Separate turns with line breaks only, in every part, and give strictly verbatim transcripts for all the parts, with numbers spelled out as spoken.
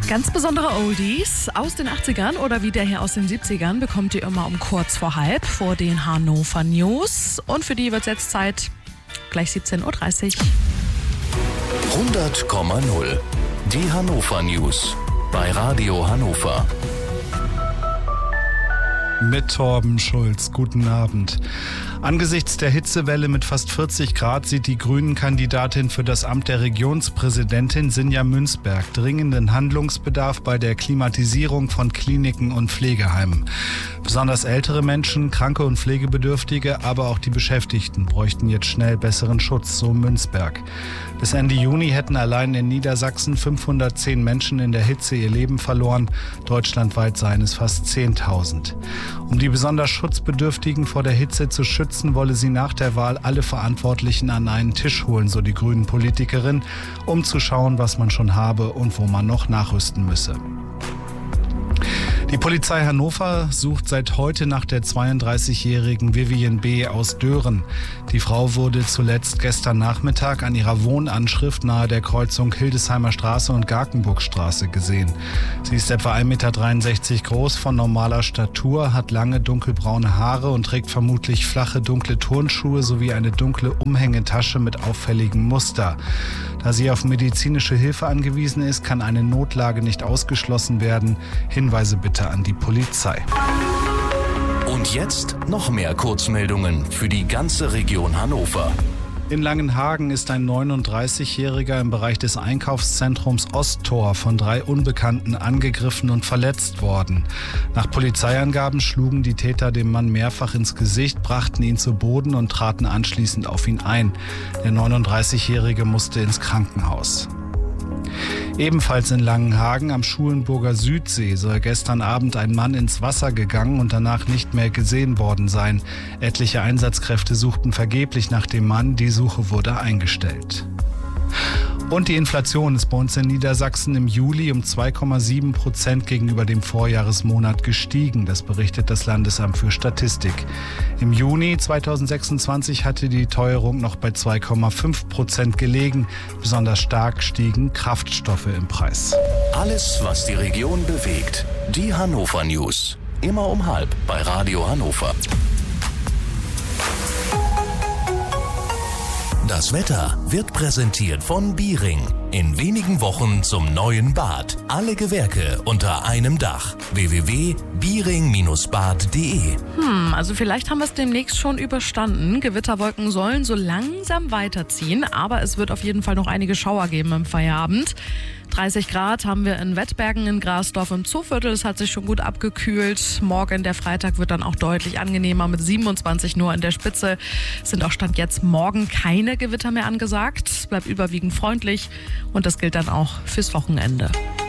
Ganz besondere Oldies aus den achtzigern oder wie der hier aus den siebzigern bekommt ihr immer um kurz vor halb vor den Hannover News. Und für die wird es jetzt Zeit, gleich siebzehn Uhr dreißig.
hundert Komma null. Die Hannover News bei Radio Hannover.
Mit Torben Schulz. Guten Abend. Angesichts der Hitzewelle mit fast vierzig Grad sieht die Grünen-Kandidatin für das Amt der Regionspräsidentin Sinja Münzberg dringenden Handlungsbedarf bei der Klimatisierung von Kliniken und Pflegeheimen. Besonders ältere Menschen, Kranke und Pflegebedürftige, aber auch die Beschäftigten bräuchten jetzt schnell besseren Schutz, so Münzberg. Bis Ende Juni hätten allein in Niedersachsen fünfhundertzehn Menschen in der Hitze ihr Leben verloren. Deutschlandweit seien es fast zehntausend. Um die besonders Schutzbedürftigen vor der Hitze zu schützen, wolle sie nach der Wahl alle Verantwortlichen an einen Tisch holen, so die Grünen-Politikerin, um zu schauen, was man schon habe und wo man noch nachrüsten müsse. Die Polizei Hannover sucht seit heute nach der zweiunddreißigjährigen Vivian B. aus Dören. Die Frau wurde zuletzt gestern Nachmittag an ihrer Wohnanschrift nahe der Kreuzung Hildesheimer Straße und Garkenburgstraße gesehen. Sie ist etwa ein Meter dreiundsechzig groß, von normaler Statur, hat lange dunkelbraune Haare und trägt vermutlich flache dunkle Turnschuhe sowie eine dunkle Umhängetasche mit auffälligem Muster. Da sie auf medizinische Hilfe angewiesen ist, kann eine Notlage nicht ausgeschlossen werden. Hinweise bitte an die Polizei.
Und jetzt noch mehr Kurzmeldungen für die ganze Region Hannover.
In Langenhagen ist ein neununddreißigjähriger im Bereich des Einkaufszentrums Osttor von drei Unbekannten angegriffen und verletzt worden. Nach Polizeiangaben schlugen die Täter dem Mann mehrfach ins Gesicht, brachten ihn zu Boden und traten anschließend auf ihn ein. Der neununddreißigjährige musste ins Krankenhaus. Ebenfalls in Langenhagen am Schulenburger Südsee soll gestern Abend ein Mann ins Wasser gegangen und danach nicht mehr gesehen worden sein. Etliche Einsatzkräfte suchten vergeblich nach dem Mann, die Suche wurde eingestellt. Und die Inflation ist bei uns in Niedersachsen im Juli um zwei Komma sieben Prozent gegenüber dem Vorjahresmonat gestiegen. Das berichtet das Landesamt für Statistik. Im Juni zweitausendsechsundzwanzig hatte die Teuerung noch bei zwei Komma fünf Prozent gelegen. Besonders stark stiegen Kraftstoffe im Preis.
Alles, was die Region bewegt. Die Hannover News. Immer um halb bei Radio Hannover. Das Wetter wird präsentiert von Biering. In wenigen Wochen zum neuen Bad. Alle Gewerke unter einem Dach. w w w punkt biering Bindestrich bad punkt de.
Hm, also vielleicht haben wir es demnächst schon überstanden. Gewitterwolken sollen so langsam weiterziehen, aber es wird auf jeden Fall noch einige Schauer geben im Feierabend. dreißig Grad haben wir in Wettbergen, in Grasdorf im Zooviertel. Es hat sich schon gut abgekühlt. Morgen, der Freitag, wird dann auch deutlich angenehmer mit siebenundzwanzig nur an der Spitze. Es sind auch Stand jetzt morgen keine Gewitter mehr angesagt. Es bleibt überwiegend freundlich und das gilt dann auch fürs Wochenende.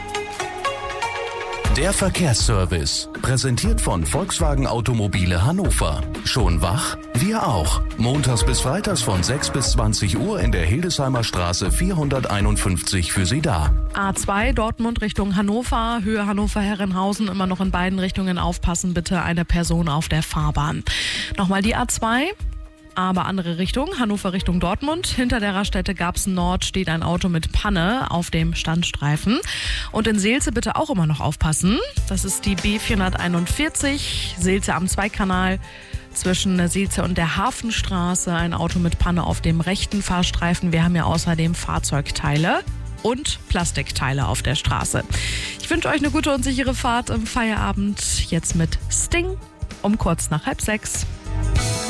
Der Verkehrsservice, präsentiert von Volkswagen Automobile Hannover. Schon wach? Wir auch. Montags bis freitags von sechs bis zwanzig Uhr in der Hildesheimer Straße vierhunderteinundfünfzig für Sie da.
A zwei Dortmund Richtung Hannover, Höhe Hannover-Herrenhausen, immer noch in beiden Richtungen aufpassen, bitte eine Person auf der Fahrbahn. Nochmal die A zwei. Aber andere Richtung, Hannover Richtung Dortmund. Hinter der Raststätte Garbsen Nord steht ein Auto mit Panne auf dem Standstreifen. Und in Seelze bitte auch immer noch aufpassen. Das ist die B vierhunderteinundvierzig, Seelze am Zweikanal. Zwischen Seelze und der Hafenstraße ein Auto mit Panne auf dem rechten Fahrstreifen. Wir haben ja außerdem Fahrzeugteile und Plastikteile auf der Straße. Ich wünsche euch eine gute und sichere Fahrt im Feierabend. Jetzt mit Sting um kurz nach halb sechs.